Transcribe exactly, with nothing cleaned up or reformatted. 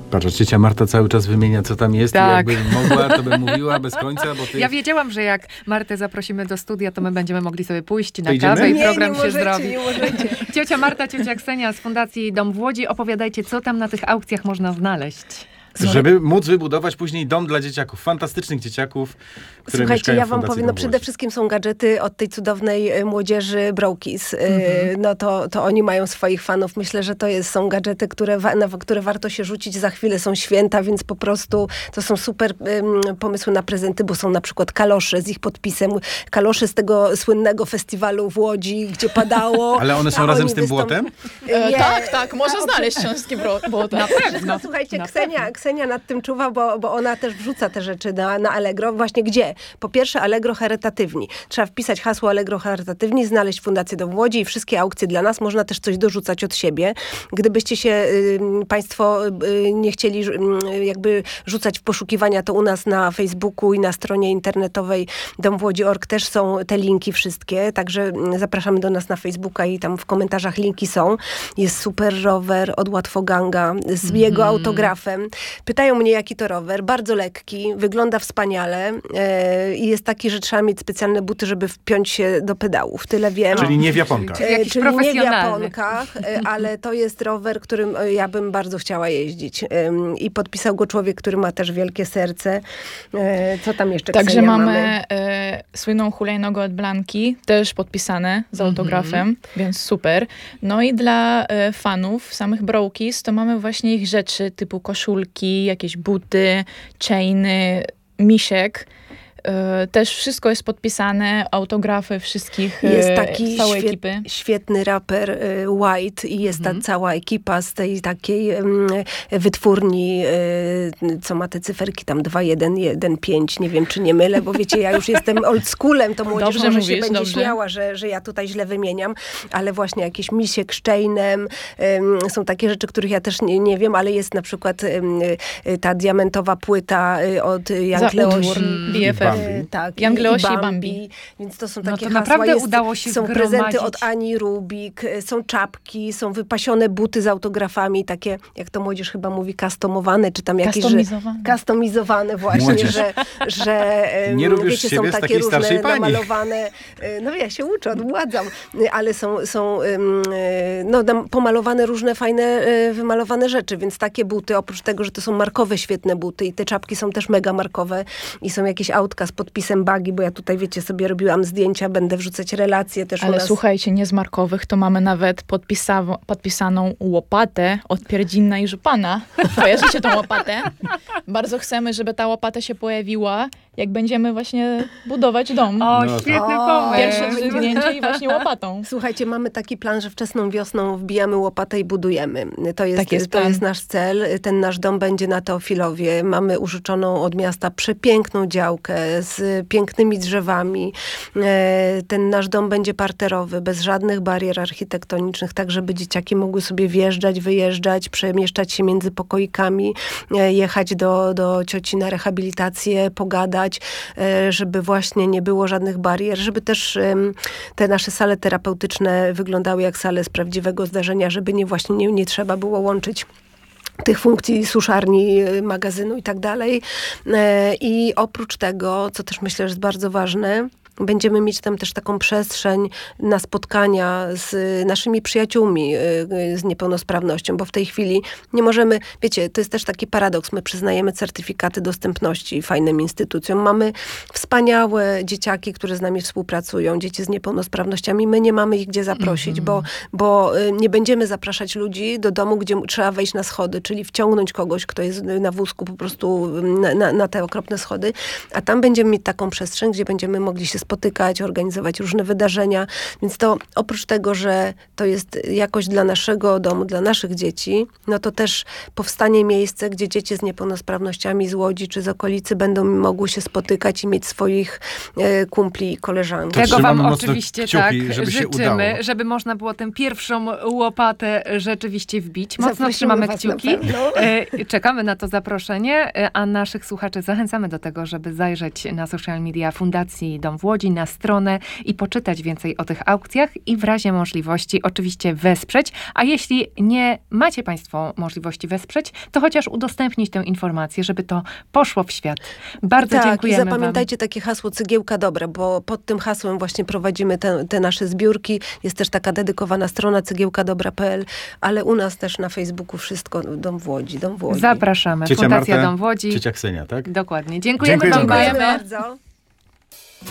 Patrz, ciocia Marta cały czas wymienia, co tam jest Tak. i jakby mogła, to by mówiła bez końca, bo ty... Ja wiedziałam, że jak Martę zaprosimy do studia, to my będziemy mogli sobie pójść na idziemy? kawę i Nie, program nie się możecie, zrobi. nie możecie. Ciocia Marta, ciocia Ksenia z Fundacji Dom w Łodzi, opowiadajcie, co tam na tych aukcjach można znaleźć. Żeby móc wybudować później dom dla dzieciaków, fantastycznych dzieciaków, które Słuchajcie, mieszkają ja w wam Fundacji powiem, no Dom w przede Łodzi. wszystkim są gadżety od tej cudownej e, młodzieży Brokis. E, Mhm. No to, to oni mają swoich fanów. Myślę, że to jest, są gadżety, które, wa- na które warto się rzucić. Za chwilę są święta, więc po prostu to są super em, pomysły na prezenty, bo są na przykład kalosze z ich podpisem. Kalosze z tego słynnego festiwalu w Łodzi, gdzie padało. Ale one są a razem oni z tym wystąp- błotem? E, Nie. tak, tak, można znaleźć książki błota. Na pewno. No, słuchajcie, Na Ksenia, Ksenia nad tym czuwa, bo, bo ona też wrzuca te rzeczy na, na Allegro. Właśnie gdzie? Po pierwsze Allegro charytatywni. Trzeba wpisać hasło Allegro charytatywni, znaleźć Fundację Dom w Łodzi i wszystkie aukcje dla nas. Można też coś dorzucać od siebie. Gdybyście się y, państwo y, nie chcieli y, jakby rzucać w poszukiwania, to u nas na Facebooku i na stronie internetowej dom w łodzi kropka org też są te linki wszystkie. Także y, zapraszamy do nas na Facebooka i tam w komentarzach linki są. Jest super rower od Łatwoganga z mm. jego autografem. Pytają mnie, jaki to rower. Bardzo lekki, wygląda wspaniale e, i jest taki, że trzeba mieć specjalne buty, żeby wpiąć się do pedałów. Tyle wiem. Czyli nie w Japonkach. Czyli E, jakiś Czyli nie w profesjonalny. Japonkach, e, ale to jest rower, którym e, ja bym bardzo chciała jeździć. Em, I podpisał go człowiek, który ma też wielkie serce. E, Co tam jeszcze, Także Ksenia, mamy e, słynną hulajnogę od Blanki, też podpisane z autografem, więc super. No i dla e, fanów samych Brokis to mamy właśnie ich rzeczy typu koszulki, jakieś buty, chainy, misiek. E, też wszystko jest podpisane, autografy wszystkich, e, Jest taki całej świet, ekipy. świetny raper y, White i jest ta cała ekipa z tej takiej ym, wytwórni, y, co ma te cyferki tam dwa jeden jeden pięć, nie wiem czy nie mylę, bo wiecie, ja już jestem oldschoolem, to młodzież Dobrze może się mówisz, będzie dobrze. śmiała, że, że ja tutaj źle wymieniam, ale właśnie jakieś misie Krzczejnem, ym, są takie rzeczy, których ja też nie, nie wiem, ale jest na przykład ym, y, ta diamentowa płyta y, od Za Young utwór Leosi. B F F. Bambi. E, Tak, Young i- i Leosi i Bambi. Więc to są No takie to hasła. naprawdę Jest, udało się Są zgromadzić. prezenty od Ani Rubik, e, są czapki, są wypasione buty z autografami, takie, jak to młodzież chyba mówi, customowane, czy tam jakieś... Customizowane. Że, customizowane właśnie, Młodzież. że, że em, Nie lubisz wiecie, siebie są z takie takiej różne starszej pani. namalowane... e, No ja się uczę, odmładzam, e, ale są, są em, e, no, nam pomalowane różne fajne, e, wymalowane rzeczy, więc takie buty, oprócz tego, że to są markowe świetne buty i te czapki są też mega markowe i są jakieś autka z podpisem Bagi, bo ja tutaj, wiecie, sobie robiłam zdjęcia, będę wrzucać relacje też u Ale nas. słuchajcie, nie z markowych, to mamy nawet podpisa- podpisaną łopatę od Pierdzina i Żupana. Kojarzycie tą łopatę? Bardzo chcemy, żeby ta łopata się pojawiła, jak będziemy właśnie budować dom. O, No świetny o, pomysł. Pierwsze dźwignięcie i właśnie łopatą. Słuchajcie, mamy taki plan, że wczesną wiosną wbijamy łopatę i budujemy. To jest, Tak jest to plan. jest nasz cel. Ten nasz dom będzie na Teofilowie. Mamy użyczoną od miasta przepiękną działkę z pięknymi drzewami. E, Ten nasz dom będzie parterowy, bez żadnych barier architektonicznych, tak żeby dzieciaki mogły sobie wjeżdżać, wyjeżdżać, przemieszczać się między pokoikami, e, jechać do, do cioci na rehabilitację, pogadać, e, żeby właśnie nie było żadnych barier, żeby też em, te nasze sale terapeutyczne wyglądały jak sale z prawdziwego zdarzenia, żeby nie właśnie nie, nie trzeba było łączyć tych funkcji suszarni, y, magazynu i tak dalej. E, I oprócz tego, co też myślę, że jest bardzo ważne, będziemy mieć tam też taką przestrzeń na spotkania z naszymi przyjaciółmi y, y, z niepełnosprawnością, bo w tej chwili nie możemy, wiecie, to jest też taki paradoks, my przyznajemy certyfikaty dostępności fajnym instytucjom. Mamy wspaniałe dzieciaki, które z nami współpracują, dzieci z niepełnosprawnościami, my nie mamy ich gdzie zaprosić, mm-hmm. bo, bo y, nie będziemy zapraszać ludzi do domu, gdzie trzeba wejść na schody, czyli wciągnąć kogoś, kto jest na wózku po prostu na, na, na te okropne schody, a tam będziemy mieć taką przestrzeń, gdzie będziemy mogli się spotykać, organizować różne wydarzenia. Więc to oprócz tego, że to jest jakość dla naszego domu, dla naszych dzieci, no to też powstanie miejsce, gdzie dzieci z niepełnosprawnościami z Łodzi czy z okolicy będą mogły się spotykać i mieć swoich e, kumpli i koleżanki. To Tego wam trzymamy mocno oczywiście kciuki, tak żeby się życzymy, udało. żeby można było tę pierwszą łopatę rzeczywiście wbić. Mocno Zaprosimy trzymamy was na kciuki. pewno. E, Czekamy na to zaproszenie, e, a naszych słuchaczy zachęcamy do tego, żeby zajrzeć na social media Fundacji Dom w Łodzi. Łodzi na stronę i poczytać więcej o tych aukcjach i w razie możliwości oczywiście wesprzeć. A jeśli nie macie Państwo możliwości wesprzeć, to chociaż udostępnić tę informację, żeby to poszło w świat. Bardzo Tak, dziękujemy i zapamiętajcie wam. takie hasło Cegiełka Dobra, bo pod tym hasłem właśnie prowadzimy te, te nasze zbiórki. Jest też taka dedykowana strona cegiełka dobra kropka p l, ale u nas też na Facebooku wszystko Dom w Łodzi, Dom w Łodzi. Zapraszamy. Ciocia Fundacja Marta, Dom w Łodzi. Ciocia Ksenia, tak? Dokładnie. Dziękujemy Dziękuję, wam dziękuję. bardzo. Dziękujemy bardzo.